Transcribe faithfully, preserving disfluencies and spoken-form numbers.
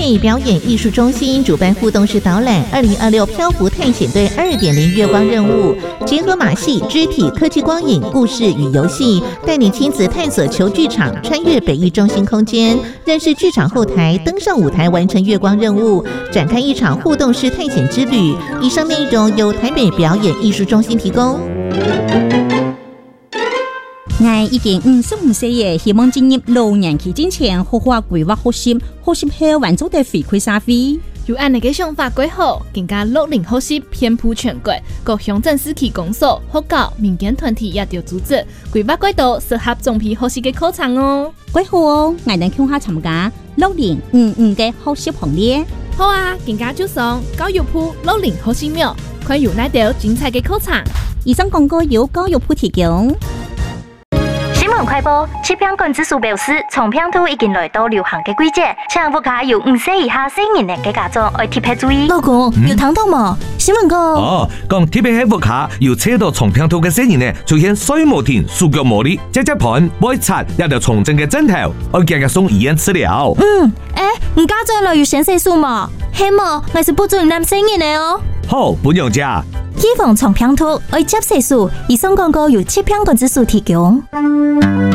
北表演艺术中心主办互动式导览二零二六漂浮探险队 二点零 月光任务，结合马戏、肢体、科技光影、故事与游戏，带领亲子探索球剧场，穿越北艺中心空间，认识剧场后台，登上舞台，完成月光任务，展开一场互动式探险之旅。以上内容由台北表演艺术中心提供。 我已经五十五歲嘅，希望進入老年期之前，好好規劃學習，學習後還做得回饋社會。 有按你嘅想法規劃，更加六零學習遍佈全國，各鄉鎮市區公所、學校、民間團體也要組織規劃軌道，適合總批學習嘅課程哦。 幾好哦，我哋向下參加六零五五嘅學習行列。 好啊，更加就上教育部六零學習苗，看有哪條精彩嘅課程。 以上廣告由教育部提供。 新聞快報：疾病管制署表示，腸病毒已經來到流行嘅季節，請屋企有五歲以下成年嘅家長要特別注意。 老公，有聽到嗎？新聞講哦，講特別喺屋企有測到腸病毒嘅成年呢，出現水無停、手腳無力、隻隻盤、背擦，一條重症嘅症頭，我建議送醫院治療。 嗯，誒，唔家長來有先生數嘛？希望我是不准男成年嘅哦。 好，不用加。 預防腸病毒，愛接手術，以上廣告由疾病管制署提供。